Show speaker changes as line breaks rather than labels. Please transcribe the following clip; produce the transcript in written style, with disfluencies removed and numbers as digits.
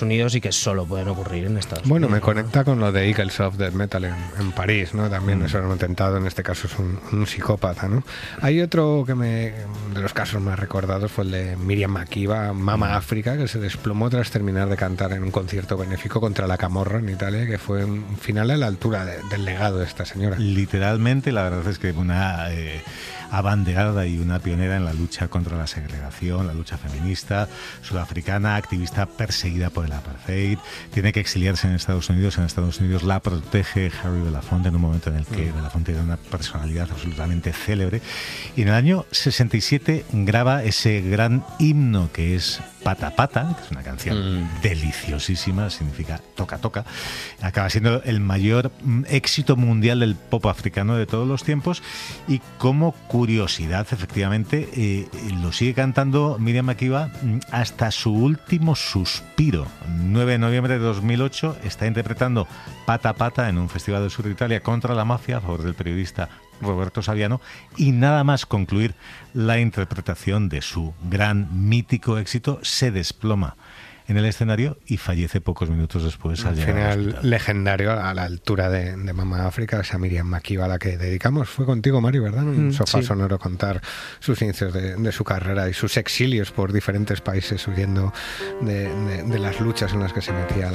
Unidos y que solo pueden ocurrir en Estados Unidos.
Bueno, me conecta con lo de Eagles of Death Metal en París, ¿no? También eso era un atentado, en este caso es un psicópata, ¿no? Hay otro de los casos más recordados fue el de Miriam Makeba, Mama África, que se desplomó tras terminar de cantar en un concierto benéfico contra la camorra en Italia, que fue un final a la altura del legado de esta señora.
Literalmente, la verdad es que una abanderada y una pionera en la lucha contra la segregación, la lucha feminista, sudafricana, activista perseguida por el apartheid, tiene que exiliarse en Estados Unidos. En Estados Unidos la protege Harry Belafonte en un momento en el que Belafonte era una personalidad absolutamente célebre, y en el año 67 graba ese gran himno que es Pata Pata, que es una canción deliciosísima, significa toca toca, acaba siendo el mayor éxito mundial del pop africano de todos los tiempos, y como curiosidad, efectivamente, lo sigue cantando Miriam Makeba hasta su último suspiro. 9 de noviembre de 2008 está interpretando Pata Pata en un festival del sur de Italia contra la mafia a favor del periodista Roberto Saviano, y nada más concluir la interpretación de su gran mítico éxito se desploma en el escenario y fallece pocos minutos después al llegar al hospital.
Legendario a la altura de Mama África, esa Miriam Makeba a la que dedicamos. Fue contigo, Mari, ¿verdad? En un sofá sonoro contar sus inicios de su carrera y sus exilios por diferentes países huyendo de las luchas en las que se metía